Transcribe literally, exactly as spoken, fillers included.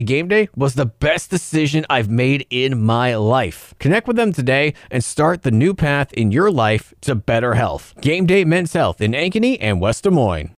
Game Day was the best decision I've made in my life. Connect with them today and start the new path in your life to better health. Game Day Men's Health in Ankeny and West Des Moines.